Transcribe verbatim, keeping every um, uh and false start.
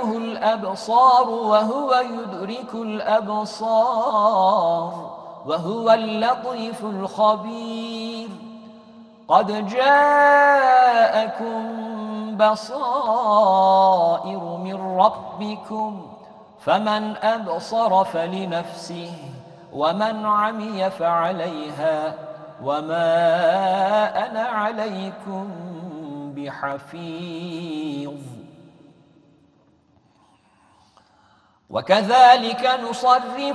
تدركه الأبصار وهو يدرك الأبصار وهو اللطيف الخبير قد جاءكم بصائر من ربكم فمن أبصر فلنفسه ومن عمي فعليها وما أنا عليكم بحفيظ وكذلك نصرف